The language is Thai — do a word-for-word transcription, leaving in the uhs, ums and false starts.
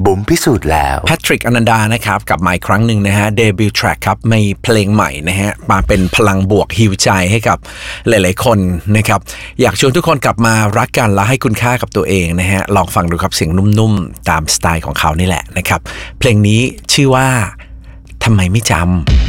บุ๋มพิสูจน์แล้วแพทริกอนันดานะครับกลับมาอีกครั้งหนึ่งนะฮะเดบิวต์แทร็กครับมีเพลงใหม่นะฮะมาเป็นพลังบวกฮีลใจให้กับหลายๆคนนะครับอยากชวนทุกคนกลับมารักกันและให้คุณค่ากับตัวเองนะฮะลองฟังดูครับเสียงนุ่มๆตามสไตล์ของเขานี่แหละนะครับเพลงนี้ชื่อว่าทำไมไม่จำ